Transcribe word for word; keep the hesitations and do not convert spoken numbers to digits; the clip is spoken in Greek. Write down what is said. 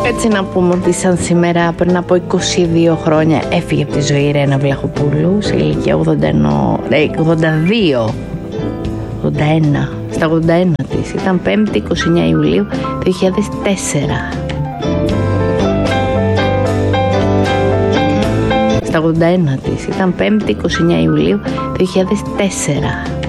Έτσι να πούμε ότι σαν σήμερα πριν από είκοσι δύο χρόνια έφυγε από τη ζωή η Ρένα Βλαχοπούλου σε ηλικία ογδόντα ένα, ογδόντα δύο, ογδόντα ένα, στα ογδόντα ένα της. Ήταν πέμπτη είκοσι εννέα Ιουλίου δύο χιλιάδες τέσσερα. Στα ογδόντα ένα της. Ήταν πέμπτη είκοσι εννέα Ιουλίου δύο χιλιάδες τέσσερα.